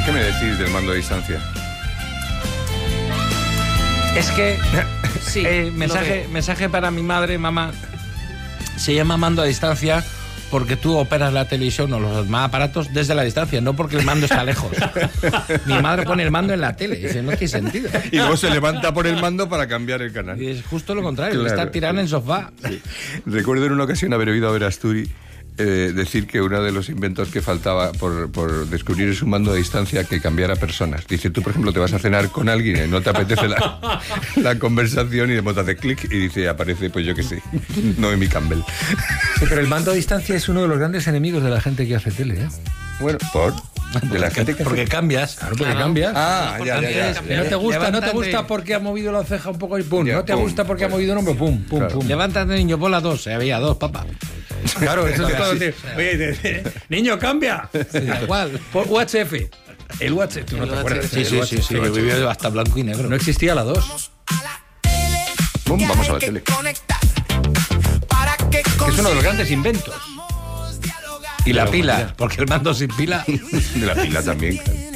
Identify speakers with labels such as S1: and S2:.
S1: ¿Y qué me decís del mando a distancia?
S2: Es que,
S3: Sí,
S2: mensaje para mi madre, mamá, se llama mando a distancia porque tú operas la televisión o los demás aparatos desde la distancia, no porque el mando está lejos. Mi madre pone el mando en la tele, dice, no tiene sentido.
S1: Y luego se levanta por el mando para cambiar el canal.
S2: Y es justo lo contrario,
S1: Claro,
S2: está tirada en el sofá.
S1: Sí. Recuerdo en una ocasión haber oído a Verasturi decir que uno de los inventos que faltaba por descubrir es un mando a distancia que cambiara personas. Dice, tú por ejemplo te vas a cenar con alguien y no te apetece la conversación y de modo hace clic y dice, aparece, pues yo qué sé, Noemi Campbell.
S3: Sí, pero el mando a distancia es uno de los grandes enemigos de la gente que hace tele, ¿eh?
S1: Bueno, de la gente que
S2: Porque cambias.
S3: Claro, porque cambias.
S1: Ah, ya.
S3: Que no te gusta porque ha movido la ceja un poco y pum.
S1: Ya,
S3: No te
S1: pum,
S3: gusta porque ha
S1: pues.
S3: movido el hombro, pum, pum,
S1: Claro.
S3: pum.
S2: Levántate, niño, pon las 2. Había 2, papá.
S3: Claro, eso es todo. Oye, niño, cambia.
S2: Igual.
S3: Por UHF. El UHF, tú no te acuerdas.
S2: Sí, yo viví hasta blanco y negro.
S3: No existía la 2.
S1: Bum, vamos a la tele.
S3: Que es uno de los grandes inventos.
S2: Y la pila, porque el mando sin pila.
S1: De la pila también, claro.